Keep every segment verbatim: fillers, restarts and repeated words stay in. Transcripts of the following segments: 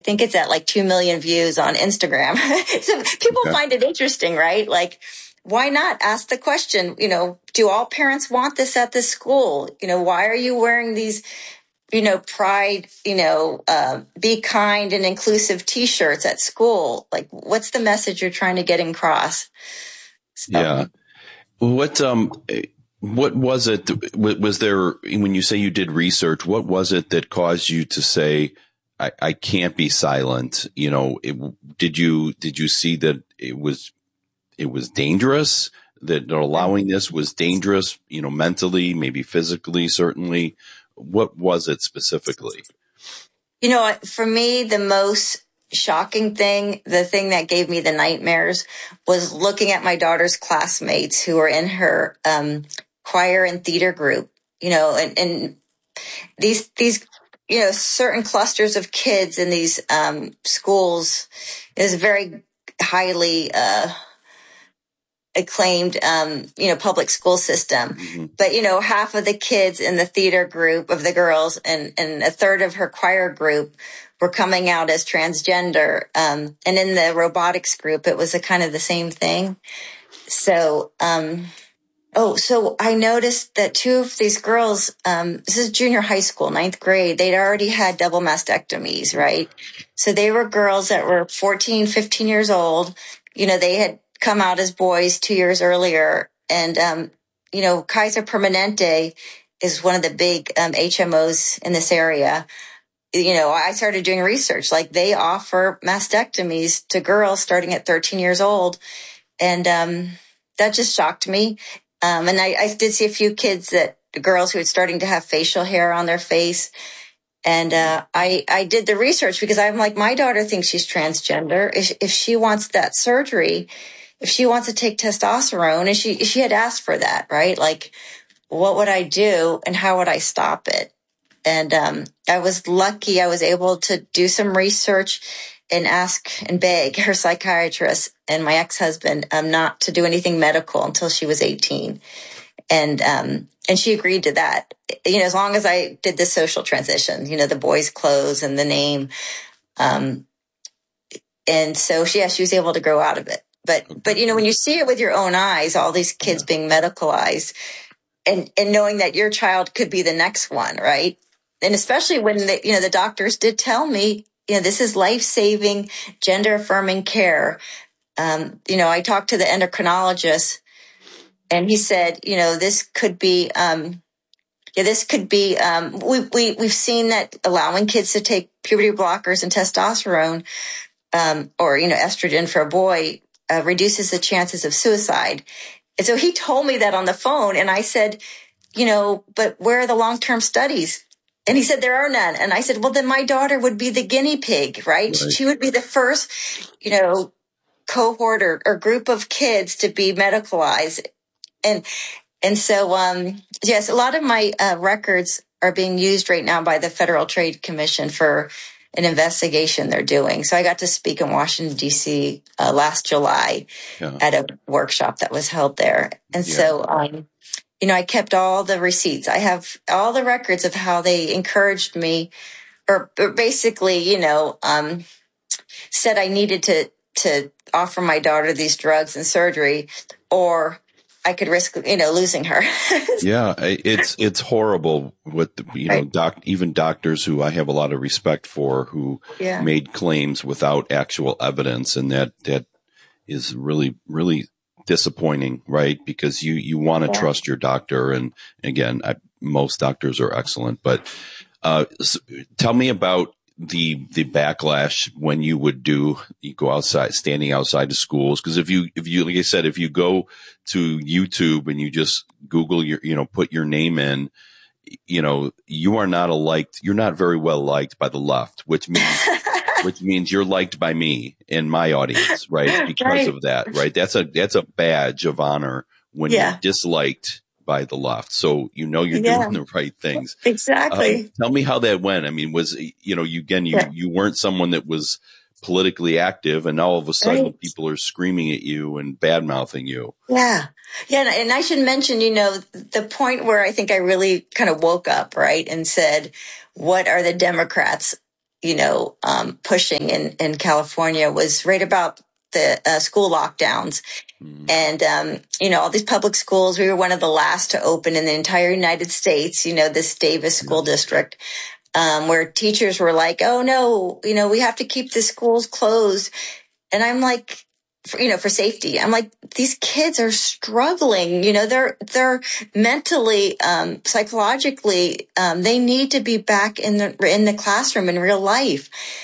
think it's at like two million views on Instagram. So people Okay. find it interesting, right? Like, why not ask the question, you know, do all parents want this at this school? You know, why are you wearing these, you know, pride, you know, uh, be kind and inclusive T-shirts at school? Like, what's the message you're trying to get across? So, Yeah. What, um, what was it, was there, when you say you did research, what was it that caused you to say, I, I can't be silent? You know, it, did you, did you see that it was, it was dangerous, that allowing this was dangerous, you know, mentally, maybe physically, certainly? What was it specifically? You know, for me, the most shocking thing, the thing that gave me the nightmares, was looking at my daughter's classmates who were in her um, choir and theater group, you know, and, and these, these, you know, certain clusters of kids in these um, schools is very highly uh, acclaimed, um, you know, public school system. Mm-hmm. But, you know, half of the kids in the theater group of the girls and, and a third of her choir group were coming out as transgender. Um, and in the robotics group, it was a kind of the same thing. So, um, oh, so I noticed that two of these girls, um, this is junior high school, ninth grade, they'd already had double mastectomies, right? So they were girls that were fourteen, fifteen years old. You know, they had come out as boys two years earlier. And, um, you know, Kaiser Permanente is one of the big um, H M Os in this area. You know, I started doing research, like they offer mastectomies to girls starting at thirteen years old. And um, that just shocked me. Um, and I, I did see a few kids that, girls who were starting to have facial hair on their face. And uh, I, I did the research because I'm like, my daughter thinks she's transgender. If, if she wants that surgery, if she wants to take testosterone, and she, she had asked for that, right? Like, what would I do and how would I stop it? And um, I was lucky I was able to do some research and ask and beg her psychiatrist and my ex-husband um, not to do anything medical until she was eighteen. And um, and she agreed to that, you know, as long as I did the social transition, you know, the boys' clothes and the name. Um, and so, she, yeah, she was able to grow out of it. But, but you know, when you see it with your own eyes, all these kids being medicalized and, and knowing that your child could be the next one, right? And especially when, the, you know, the doctors did tell me, you know, this is life-saving, gender-affirming care. Um, you know, I talked to the endocrinologist, and he said, you know, this could be, um, yeah, this could be, um, we, we, we've seen that allowing kids to take puberty blockers and testosterone, um, or, you know, estrogen for a boy, uh, reduces the chances of suicide. And so he told me that on the phone, and I said, you know, but where are the long-term studies? And he said, there are none. And I said, well, then my daughter would be the guinea pig, right? right. She would be the first, you know, cohort or, or group of kids to be medicalized. And, and so, um, yes, a lot of my uh, records are being used right now by the Federal Trade Commission for an investigation they're doing. So I got to speak in Washington, D C uh, last July yeah. at a workshop that was held there. And yeah. so, um, you know, I kept all the receipts. I have all the records of how they encouraged me, or, or basically, you know, um, said I needed to, to offer my daughter these drugs and surgery, or I could risk, you know, losing her. Yeah, it's it's horrible what the, you know, right. doc, even doctors who I have a lot of respect for who yeah. made claims without actual evidence, and that that is really really disappointing, right? Because you you want to yeah. trust your doctor, and again, I, most doctors are excellent, but uh, so tell me about the the backlash when you would do you go outside, standing outside of schools, because if you if you like I said, if you go to YouTube and you just Google your you know put your name in, you know you are not a liked you're not very well liked by the left, which means which means you're liked by me and my audience, right? Because right. of that, right? That's a that's a badge of honor when yeah. you're disliked by the left. So you know you're yeah. doing the right things. Exactly. Um, tell me how that went. I mean, was, you know, you, again, you, yeah. you weren't someone that was politically active, and all of a sudden right. people are screaming at you and bad mouthing you. Yeah. Yeah. And I should mention, you know, the point where I think I really kind of woke up, right, and said, what are the Democrats you know, um, pushing in, in California was right about the uh, school lockdowns. Mm. And, um, you know, all these public schools, we were one of the last to open in the entire United States, you know, this Davis school yeah. district, um, where teachers were like, oh, no, you know, we have to keep the schools closed. And I'm like, for, you know, for safety, I'm like, these kids are struggling, you know, they're, they're mentally, um, psychologically, um, they need to be back in the, in the classroom in real life.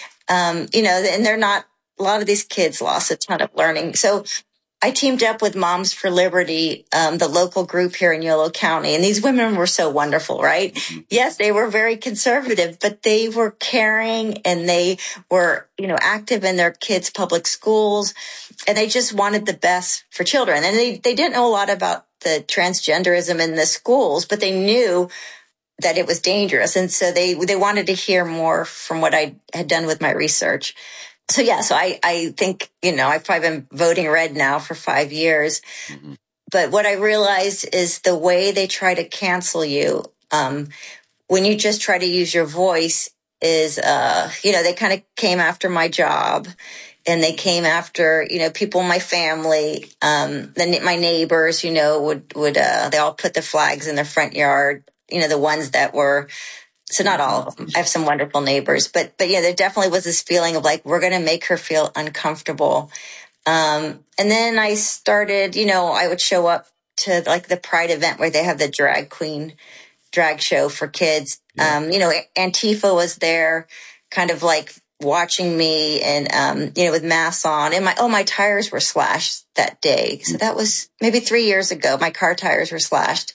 Um, you know, and they're not, a lot of these kids lost a ton of learning. So I teamed up with Moms for Liberty, um, the local group here in Yolo County. And these women were so wonderful, right? Mm-hmm. Yes, they were very conservative, but they were caring and they were, you know, active in their kids' public schools. And they just wanted the best for children. And they, they didn't know a lot about the transgenderism in the schools, but they knew that it was dangerous. And so they, they wanted to hear more from what I had done with my research. So, yeah, so I, I think, you know, I've probably been voting red now for five years. Mm-hmm. But what I realized is the way they try to cancel you, um, when you just try to use your voice is, uh, you know, they kind of came after my job and they came after, you know, people in my family, um, the, my neighbors, you know, would, would, uh, they all put the flags in their front yard, you know, the ones that were, so not all of them. I have some wonderful neighbors, but, but yeah, there definitely was this feeling of like, we're going to make her feel uncomfortable. Um, and then I started, you know, I would show up to like the Pride event where they have the drag queen drag show for kids. Yeah. Um, you know, Antifa was there kind of like watching me and, um, you know, with masks on and my, oh, my tires were slashed that day. So that was maybe three years ago. My car tires were slashed.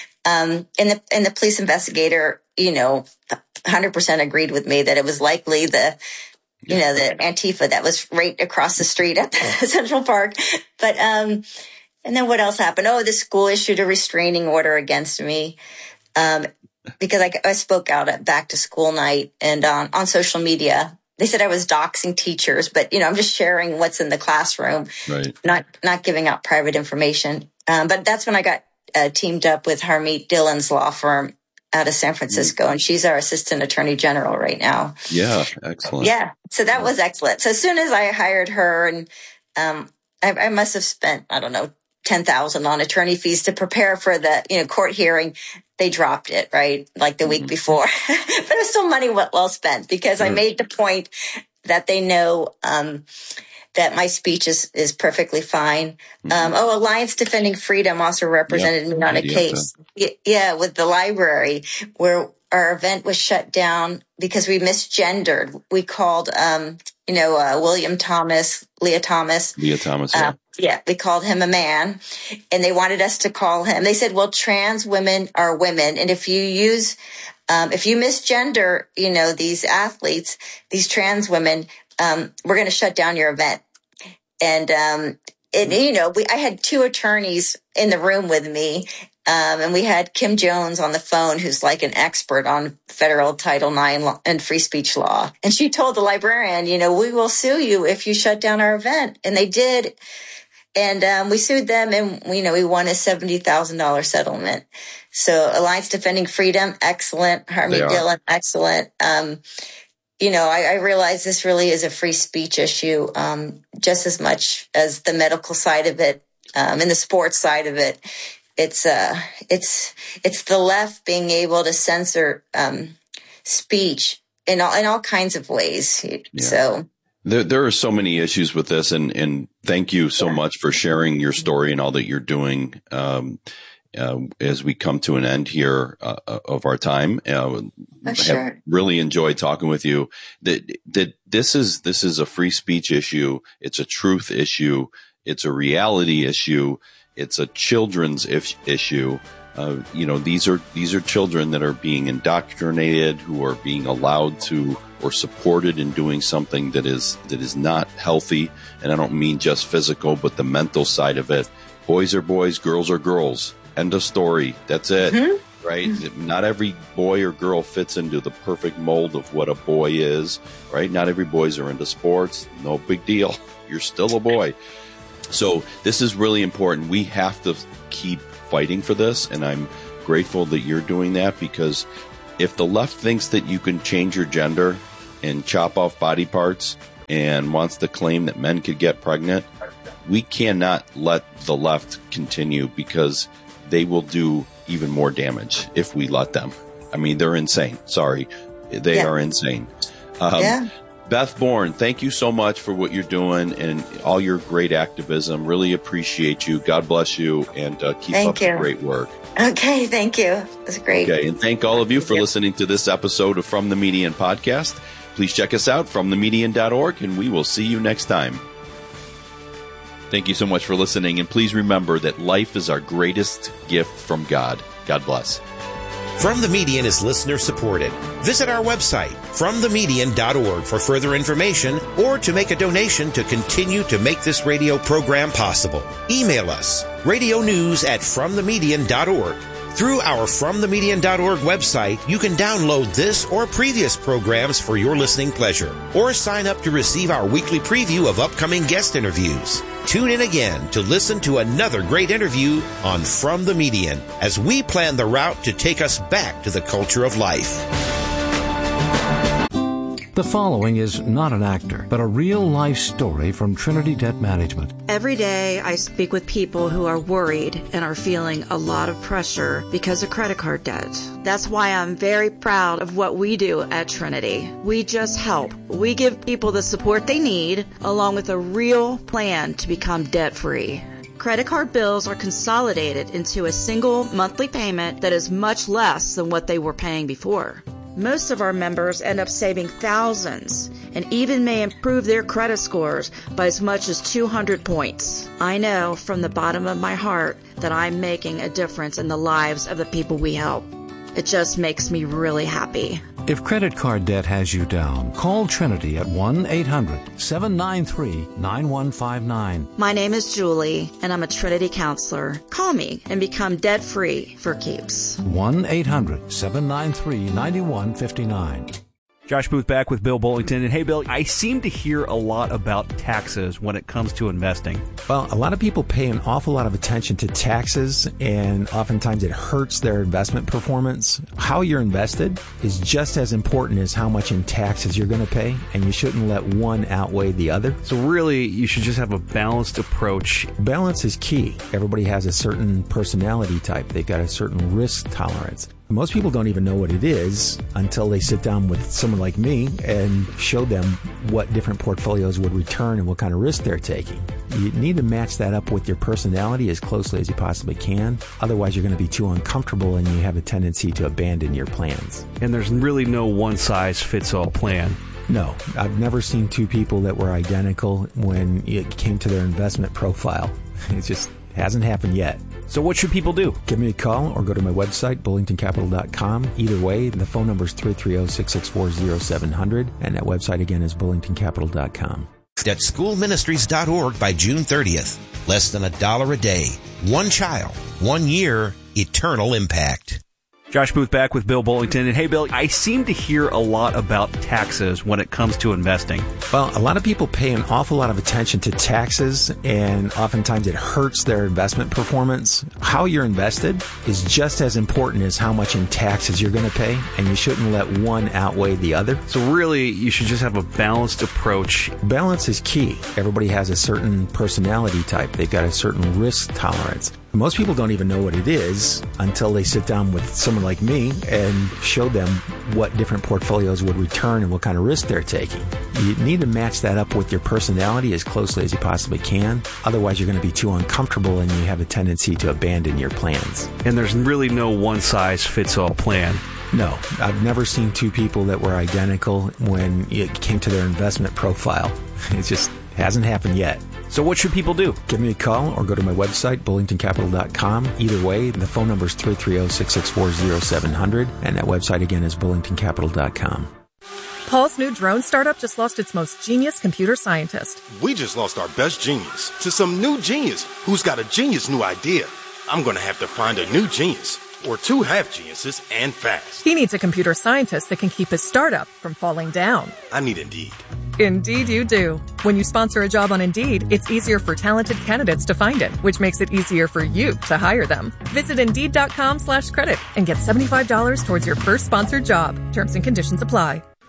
Um, and the, and the police investigator, you know, one hundred percent agreed with me that it was likely the, you know, the Antifa that was right across the street at Central Park. But, um, and then what else happened? Oh, the school issued a restraining order against me, um, because I, I spoke out at back to school night and on, on social media. They said I was doxing teachers, but, you know, I'm just sharing what's in the classroom, right. not, not giving out private information. Um, but that's when I got Uh, teamed up with Harmeet Dillon's law firm out of San Francisco, mm-hmm. and she's our assistant attorney general right now. Yeah, excellent. Yeah, so that was excellent. So as soon as I hired her, and um, I, I must have spent, I don't know, ten thousand dollars on attorney fees to prepare for the, you know, court hearing. They dropped it, right, like the mm-hmm. week before. But it was still money well, well spent because mm-hmm. I made the point that they know um, that my speech is, is perfectly fine. Mm-hmm. Um, oh, Alliance Defending Freedom also represented yep. me on a case. Yeah, with the library where our event was shut down because we misgendered. We called, um, you know, uh, William Thomas, Leah Thomas. Leah Thomas, yeah. Uh, yeah, we called him a man and they wanted us to call him. They said, well, trans women are women. And if you use, um, if you misgender, you know, these athletes, these trans women, um, we're going to shut down your event. And, um, and, you know, we, I had two attorneys in the room with me. Um, and we had Kim Jones on the phone, who's like an expert on federal Title nine law and free speech law. And she told the librarian, you know, we will sue you if you shut down our event. And they did. And, um, we sued them and, you know, we won a seventy thousand dollars settlement. So Alliance Defending Freedom, excellent. Harmeet Dillon, excellent. Um, you know, I, I realize this really is a free speech issue, um, just as much as the medical side of it, um, and the sports side of it. It's, uh, it's, it's the left being able to censor, um, speech in all, in all kinds of ways. Yeah. So. There, there are so many issues with this, and, and thank you so yeah. much for sharing your story and all that you're doing. Um, uh, as we come to an end here uh, of our time, uh, oh, sure. have really enjoyed talking with you. That that this is this is a free speech issue. It's a truth issue. It's a reality issue. It's a children's if, issue. Uh, you know, these are these are children that are being indoctrinated, who are being allowed to or supported in doing something that is that is not healthy. And I don't mean just physical, but the mental side of it. Boys are boys, girls are girls. End of story. That's it. Mm-hmm. Right? Mm-hmm. Not every boy or girl fits into the perfect mold of what a boy is. Right? Not every boys are into sports. No big deal. You're still a boy. So this is really important. We have to keep fighting for this, and I'm grateful that you're doing that, because if the left thinks that you can change your gender, and chop off body parts and wants to claim that men could get pregnant, we cannot let the left continue, because they will do even more damage if we let them. I mean, they're insane. Sorry. They yeah. are insane. Um, yeah. Beth Bourne, thank you so much for what you're doing and all your great activism. Really appreciate you. God bless you, and uh, keep thank up you. the great work. Okay, thank you. It was great. Okay, and thank all of you thank for you. listening to this episode of From the Median podcast. Please check us out, from the median dot org, and we will see you next time. Thank you so much for listening, and please remember that life is our greatest gift from God. God bless. From the Median is listener supported. Visit our website, from the median dot org, for further information or to make a donation to continue to make this radio program possible. Email us, radio news at from the median dot org. Through our from the median dot org website, you can download this or previous programs for your listening pleasure, or sign up to receive our weekly preview of upcoming guest interviews. Tune in again to listen to another great interview on From the Median as we plan the route to take us back to the culture of life. The following is not an actor, but a real-life story from Trinity Debt Management. Every day I speak with people who are worried and are feeling a lot of pressure because of credit card debt. That's why I'm very proud of what we do at Trinity. We just help. We give people the support they need, along with a real plan to become debt-free. Credit card bills are consolidated into a single monthly payment that is much less than what they were paying before. Most of our members end up saving thousands and even may improve their credit scores by as much as two hundred points. I know from the bottom of my heart that I'm making a difference in the lives of the people we help. It just makes me really happy. If credit card debt has you down, call Trinity at one eight hundred seven nine three nine one five nine. My name is Julie, and I'm a Trinity counselor. Call me and become debt-free for keeps. one eight hundred seven nine three nine one five nine. Josh Booth back with Bill Bullington. And hey, Bill, I seem to hear a lot about taxes when it comes to investing. Well, a lot of people pay an awful lot of attention to taxes, and oftentimes it hurts their investment performance. How you're invested is just as important as how much in taxes you're going to pay, and you shouldn't let one outweigh the other. So really, you should just have a balanced approach. Balance is key. Everybody has a certain personality type. They've got a certain risk tolerance. Most people don't even know what it is until they sit down with someone like me and show them what different portfolios would return and what kind of risk they're taking. You need to match that up with your personality as closely as you possibly can. Otherwise, you're going to be too uncomfortable and you have a tendency to abandon your plans. And there's really no one-size-fits-all plan. No, I've never seen two people that were identical when it came to their investment profile. It just hasn't happened yet. So what should people do? Give me a call or go to my website, bullington capital dot com. Either way, the phone number is three three zero, six six four, zero seven zero zero, and that website again is bullington capital dot com. At school ministries dot org by June thirtieth. Less than a dollar a day. One child. One year. Eternal impact. Josh Booth back with Bill Bullington. And hey, Bill, I seem to hear a lot about taxes when it comes to investing. Well, a lot of people pay an awful lot of attention to taxes, and oftentimes it hurts their investment performance. How you're invested is just as important as how much in taxes you're going to pay, and you shouldn't let one outweigh the other. So really, you should just have a balanced approach. Balance is key. Everybody has a certain personality type. They've got a certain risk tolerance. Most people don't even know what it is until they sit down with someone like me and show them what different portfolios would return and what kind of risk they're taking. You need to match that up with your personality as closely as you possibly can. Otherwise, you're going to be too uncomfortable and you have a tendency to abandon your plans. And there's really no one-size-fits-all plan. No, I've never seen two people that were identical when it came to their investment profile. It just hasn't happened yet. So what should people do? Give me a call or go to my website, bullington capital dot com. Either way, the phone number is three three zero, six six four, zero seven zero zero, and that website again is bullington capital dot com. Paul's new drone startup just lost its most genius computer scientist. We just lost our best genius to some new genius who's got a genius new idea. I'm going to have to find a new genius, or two half geniuses, and fast. He needs a computer scientist that can keep his startup from falling down. I need Indeed. Indeed you do. When you sponsor a job on Indeed, it's easier for talented candidates to find it, which makes it easier for you to hire them. Visit Indeed.com slash credit and get seventy-five dollars towards your first sponsored job. Terms and conditions apply.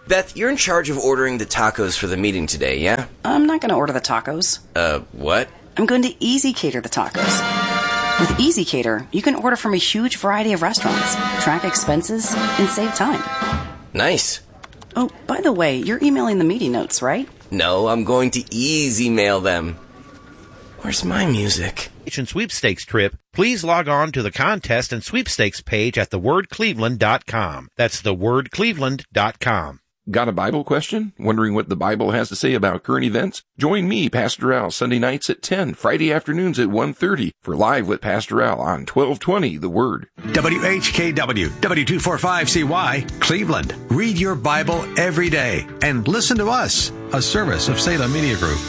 Beth, you're in charge of ordering the tacos for the meeting today, yeah? I'm not going to order the tacos. Uh, what? I'm going to Easy Cater the tacos. With Easy Cater, you can order from a huge variety of restaurants, track expenses, and save time. Nice. Oh, by the way, you're emailing the meeting notes, right? No, I'm going to easy mail them. Where's my music? Sweepstakes trip, please log on to the contest and sweepstakes page at the word cleveland dot com. That's the word cleveland dot com. Got a Bible question? Wondering what the Bible has to say about current events? Join me, Pastor Al, Sunday nights at ten, Friday afternoons at one thirty for Live with Pastor Al on twelve twenty The Word. W H K W, W two forty-five C Y, Cleveland. Read your Bible every day and listen to us, a service of Salem Media Group.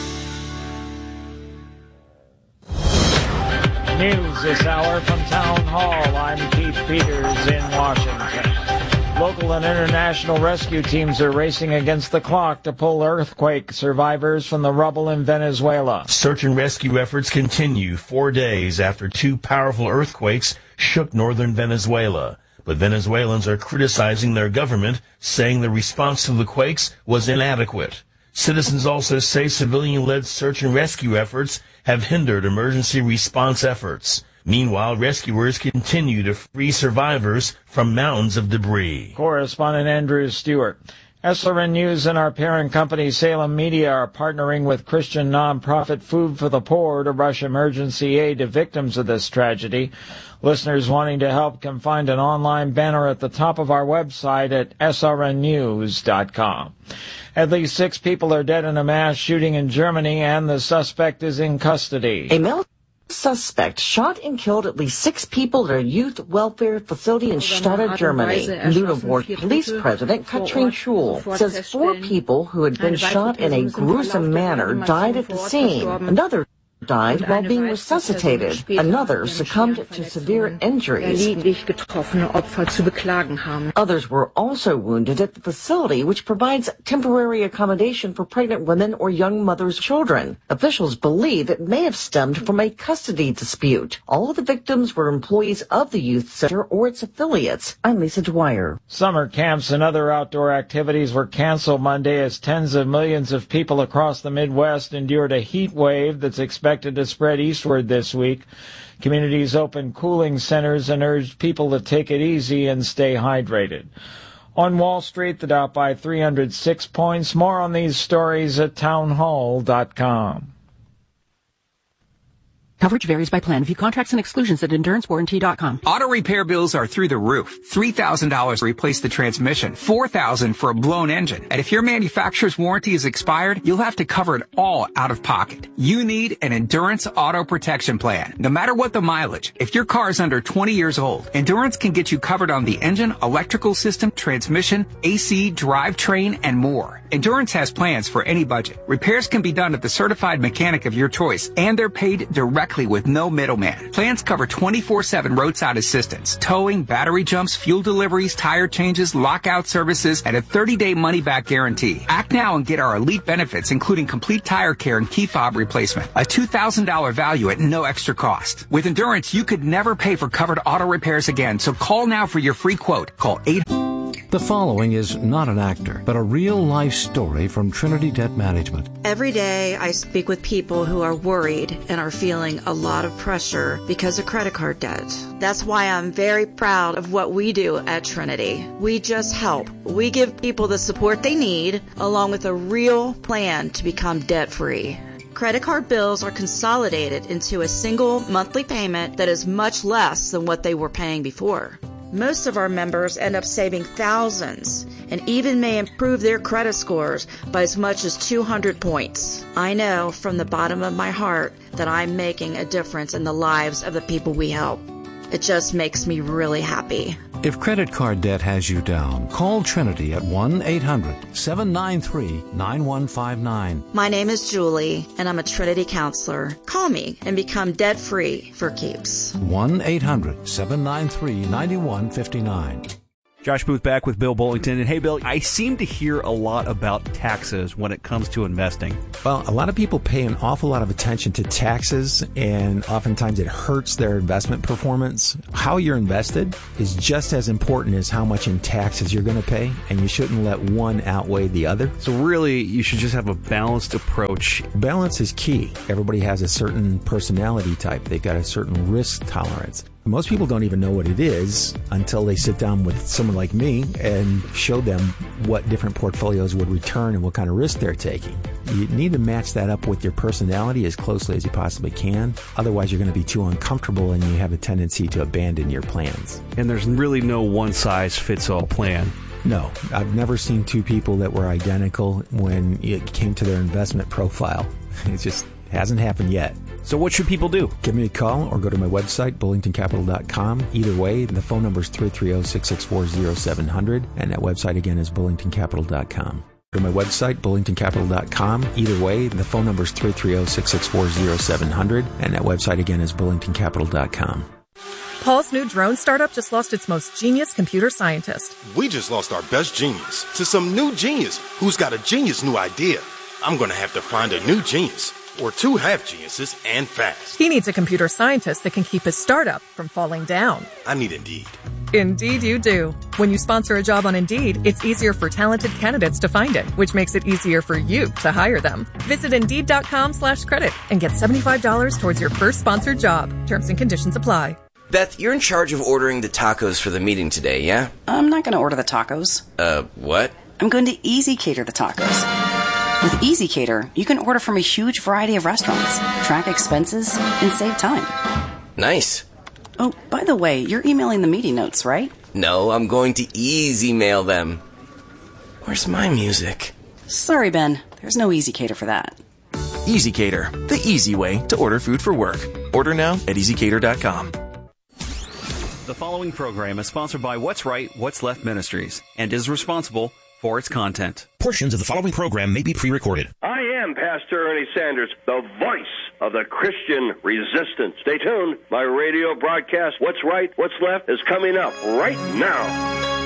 News this hour from Town Hall. I'm Keith Peters in Washington. Local and international rescue teams are racing against the clock to pull earthquake survivors from the rubble in Venezuela. Search and rescue efforts continue four days after two powerful earthquakes shook northern Venezuela. But Venezuelans are criticizing their government, saying the response to the quakes was inadequate. Citizens also say civilian-led search and rescue efforts have hindered emergency response efforts. Meanwhile, rescuers continue to free survivors from mountains of debris. Correspondent Andrew Stewart. S R N News and our parent company Salem Media are partnering with Christian nonprofit Food for the Poor to rush emergency aid to victims of this tragedy. Listeners wanting to help can find an online banner at the top of our website at S R N news dot com. At least six people are dead in a mass shooting in Germany, and the suspect is in custody. A male suspect shot and killed at least six people at a youth welfare facility in Stade, Germany. Lüneburg Police President Katrin Schul says four people who had been shot in a gruesome manner died at the scene. Another died while being resuscitated. Another succumbed to severe injuries. Others were also wounded at the facility, which provides temporary accommodation for pregnant women or young mothers' children. Officials believe it may have stemmed from a custody dispute. All of the victims were employees of the youth center or its affiliates. I'm Lisa Dwyer. Summer camps and other outdoor activities were canceled Monday as tens of millions of people across the Midwest endured a heat wave that's expected to spread eastward this week. Communities opened cooling centers and urged people to take it easy and stay hydrated. On Wall Street, the Dow by three hundred six points. More on these stories at town hall dot com. Coverage varies by plan. View contracts and exclusions at endurance warranty dot com. Auto repair bills are through the roof. three thousand dollars to replace the transmission, four thousand dollars for a blown engine. And if your manufacturer's warranty is expired, you'll have to cover it all out of pocket. You need an Endurance Auto Protection Plan. No matter what the mileage, if your car is under twenty years old, Endurance can get you covered on the engine, electrical system, transmission, A C, drivetrain, and more. Endurance has plans for any budget. Repairs can be done at the certified mechanic of your choice, and they're paid directly with no middleman. Plans cover twenty-four seven roadside assistance, towing, battery jumps, fuel deliveries, tire changes, lockout services, and a thirty-day money-back guarantee. Act now and get our elite benefits, including complete tire care and key fob replacement. A two thousand dollars value at no extra cost. With Endurance, you could never pay for covered auto repairs again, so call now for your free quote. Call eight hundred. The following is not an actor, but a real-life story from Trinity Debt Management. Every day I speak with people who are worried and are feeling a lot of pressure because of credit card debt. That's why I'm very proud of what we do at Trinity. We just help. We give people the support they need, along with a real plan to become debt-free. Credit card bills are consolidated into a single monthly payment that is much less than what they were paying before. Most of our members end up saving thousands and even may improve their credit scores by as much as two hundred points. I know from the bottom of my heart that I'm making a difference in the lives of the people we help. It just makes me really happy. If credit card debt has you down, call Trinity at one eight hundred seven nine three nine one five nine. My name is Julie, and I'm a Trinity counselor. Call me and become debt-free for keeps. one eight hundred seven nine three nine one five nine. Josh Booth back with Bill Bullington. And hey, Bill, I seem to hear a lot about taxes when it comes to investing. Well, a lot of people pay an awful lot of attention to taxes, and oftentimes it hurts their investment performance. How you're invested is just as important as how much in taxes you're going to pay, and you shouldn't let one outweigh the other. So really, you should just have a balanced approach. Balance is key. Everybody has a certain personality type. They've got a certain risk tolerance. Most people don't even know what it is until they sit down with someone like me and show them what different portfolios would return and what kind of risk they're taking. You need to match that up with your personality as closely as you possibly can. Otherwise, you're going to be too uncomfortable and you have a tendency to abandon your plans. And there's really no one-size-fits-all plan. No, I've never seen two people that were identical when it came to their investment profile. It just hasn't happened yet. So what should people do? Give me a call or go to my website, bullington capital dot com. Either way, the phone number is three three zero, six six four, zero seven zero zero, and that website again is bullington capital dot com. Go to my website, bullington capital dot com. Either way, the phone number is three three zero, six six four, zero seven zero zero, and that website again is bullington capital dot com. Paul's new drone startup just lost its most genius computer scientist. We just lost our best genius to some new genius who's got a genius new idea. I'm going to have to find a new genius. Or two half geniuses and fast. He needs a computer scientist that can keep his startup from falling down. I need Indeed. Indeed you do. When you sponsor a job on Indeed, it's easier for talented candidates to find it, which makes it easier for you to hire them. Visit Indeed.com slash credit and get seventy-five dollars towards your first sponsored job. Terms and conditions apply. Beth, you're in charge of ordering the tacos for the meeting today, yeah? I'm not going to order the tacos. Uh, what? I'm going to Easy Cater the tacos. With Easy Cater, you can order from a huge variety of restaurants, track expenses, and save time. Nice. Oh, by the way, you're emailing the meeting notes, right? No, I'm going to easy mail them. Where's my music? Sorry, Ben. There's no Easy Cater for that. Easy Cater, the easy way to order food for work. Order now at easy cater dot com. The following program is sponsored by What's Right, What's Left Ministries and is responsible for its content. Portions of the following program may be pre-recorded. I am Pastor Ernie Sanders, the voice of the Christian resistance. Stay tuned. My radio broadcast, What's Right, What's Left, is coming up right now.